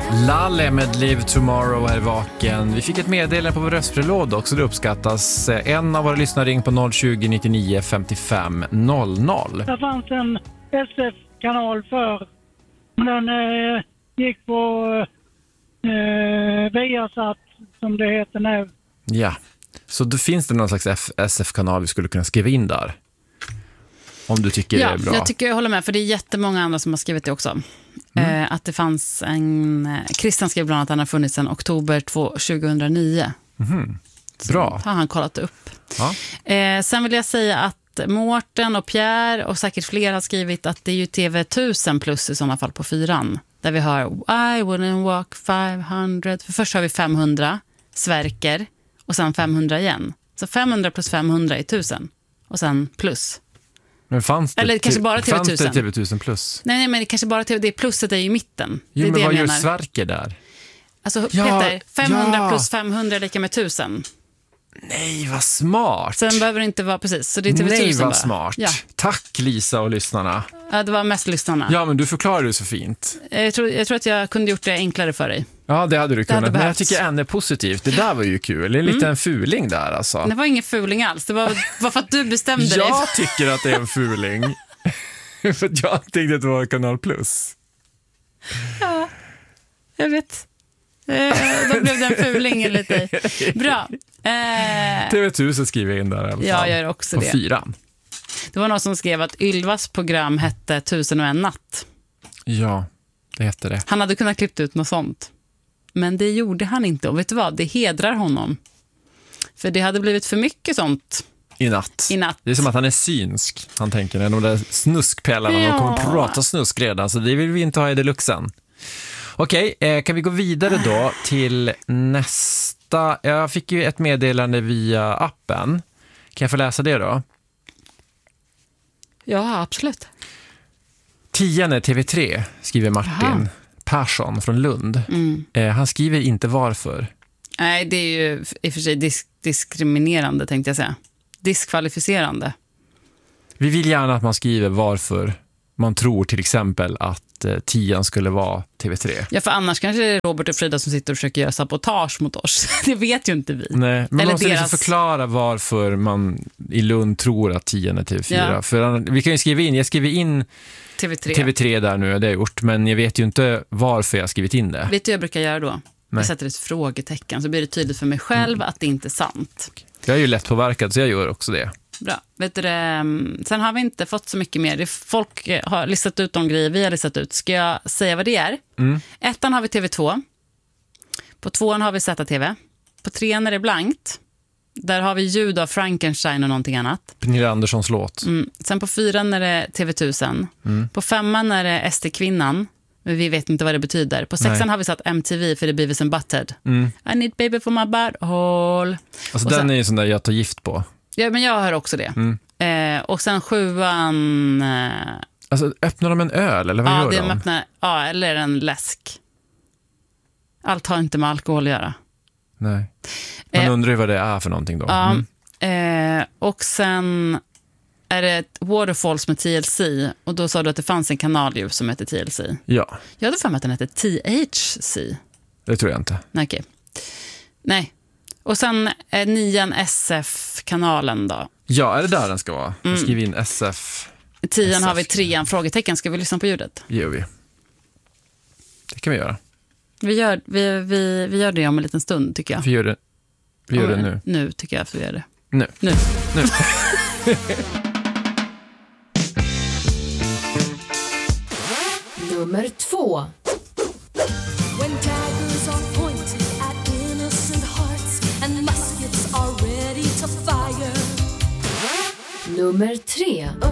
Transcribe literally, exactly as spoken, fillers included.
Lalle med Live Tomorrow är vaken. Vi fick ett meddelande på vår röstbrevlåda också, det uppskattas. En av våra lyssnare ring på noll tjugo nittionio femtiofem noll noll. Det fanns en S F-kanal för, den eh, gick på eh, Viasat som det heter nu. Ja, så då finns det någon slags F- S F-kanal vi skulle kunna skriva in där. Om du tycker ja, det är bra. Jag tycker jag håller med, för det är jättemånga andra som har skrivit det också. Mm. Eh, att det fanns en... Christian skrev bland annat att han har funnits sedan oktober tjugohundranio. Mm. Bra. Så har han kollat upp. Ja. Eh, sen vill jag säga att Mårten och Pierre och säkert fler har skrivit att det är ju T V tusen plus i sådana fall på fyran. Där vi har I wouldn't walk femhundra. För först har vi femhundra, Sverker och sen femhundra igen. Så femhundra plus femhundra är tusen. Och sen plus. Men fanns det, Eller kanske bara T V tusen. fanns det T V tusen plus? Nej, nej, men det kanske bara T V, det plusset är ju i mitten. Jo, det är men det vad jag gör menar. Sverker där? Alltså Ja, Peter, femhundra ja. plus femhundra är lika med tusen. Nej, vad smart. Sen behöver det inte vara precis. Så det är T V tusen. Nej, vad bara. smart. Ja. Tack Lisa och lyssnarna. Ja, det var mest lyssnarna. Ja, men du förklarar det så fint. Jag tror, jag tror att jag kunde gjort det enklare för dig. Ja, det hade du kunnat. hade Men jag behövts. tycker ändå positivt. Det där var ju kul. Det är lite en fuling där alltså. Det var ingen fuling alls. Det var, var för att du bestämde dig. Jag tycker att det är en fuling. För att jag tänkte att det var Kanal Plus. Ja, jag vet. Eh, då blev det en fuling enligt dig. Bra. Eh, T V tusen skriver jag in där i alla fall. Ja, jag gör också på det. fyran. Det var någon som skrev att Ylvas program hette Tusen och en natt. Ja, det heter det. Han hade kunnat klippt ut något sånt. Men det gjorde han inte. Och vet du vad? Det hedrar honom. För det hade blivit för mycket sånt I natt. i natt. Det är som att han är synsk. Han tänker, när de där snuskpellarna, Ja. de kommer prata snusk redan. Så det vill vi inte ha i deluxen. Okej, eh, kan vi gå vidare då till nästa. Jag fick ju ett meddelande via appen. Kan jag få läsa det då? Ja, absolut. Tian är T V tre, skriver Martin Aha. Persson från Lund. Mm. Eh, han skriver inte varför. Nej, det är ju i och för sig disk- diskriminerande, tänkte jag säga. Diskvalificerande. Vi vill gärna att man skriver varför man tror till exempel att eh, tian skulle vara T V tre. Ja, för annars kanske det är Robert och Frida som sitter och försöker göra sabotage mot oss. Det vet ju inte vi. Nej, men man Eller måste deras- liksom förklara varför man i Lund tror att tian är T V fyra. Ja. För an- vi kan ju skriva in, jag skriver in T V tre. T V tre där nu, det har jag gjort, men jag vet ju inte varför jag har skrivit in det. Vet du vad jag brukar göra då? Nej. Jag sätter ett frågetecken så blir det tydligt för mig själv mm. att det inte är sant. Jag är ju lätt påverkad så jag gör också det. Bra. Vet du det? Sen har vi inte fått så mycket mer. Folk har listat ut de grejer vi har listat ut. Ska jag säga vad det är? Mm. Ettan har vi T V två. På tvåan har vi Z T V. På trean är det blankt. Där har vi ljud av Frankenstein och någonting annat. Pernilla Anderssons låt. Mm. Sen på fyran är det T V tusen. Mm. På femman är det S T-kvinnan. Men vi vet inte vad det betyder. På sexan Nej. har vi satt M T V för det Beavis and Butthead. Mm. I need baby for my butthole. Alltså Och den sen- är ju sån där jag tar gift på. Ja, men jag hör också det. Mm. Eh, och sen sjuan... Eh, Alltså öppnar de en öl eller vad ja, gör det de? öppnar, ja, eller en läsk. Allt har inte med alkohol att göra. Nej. Man Eh, undrar ju vad det är för någonting då. Ja, Mm. eh, och sen är det ett Waterfalls med T L C. Och då sa du att det fanns en kanal ju som heter T L C. Ja, Jag hade för mig att den hette T H C. det tror jag inte. Nej, okej. Nej. Och sen är nian S F-kanalen då. Ja, är det där den ska vara? Jag Mm. skriver in S F. I tian S F. har vi trean, frågetecken. Ska vi lyssna på ljudet? Det gör vi. Det kan vi göra. Vi gör, vi, vi, vi gör det om en liten stund, tycker jag. Vi gör det, vi gör det Ja, nu. Nu tycker jag att vi gör det. Nu. Nu. nu. Nummer två. When daggers are pointed at innocent hearts and muskets are ready to fire. Nummer tre.